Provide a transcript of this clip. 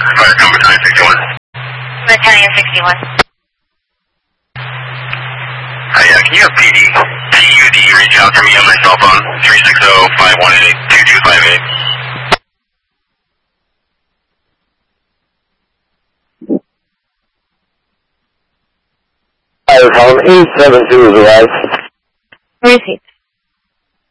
Battalion 61. Battalion 61. Hi, can you have PUD reach out to me on my cell phone? 360-518-2258. I was home. E72 is arrived. Receipt.